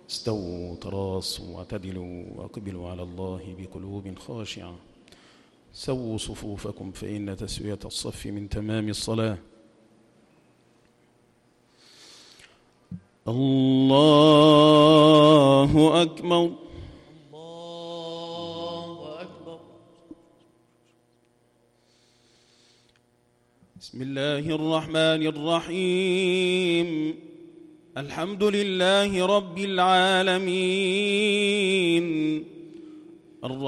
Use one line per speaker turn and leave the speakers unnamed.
استووا تراصوا واعتدلوا وأقبلوا على الله بقلوب خاشعة. سووا صفوفكم فإن تسوية الصف من تمام الصلاة. الله أكبر.
الله أكبر.
بسم الله الرحمن الرحيم. الحمد لله رب العالمين.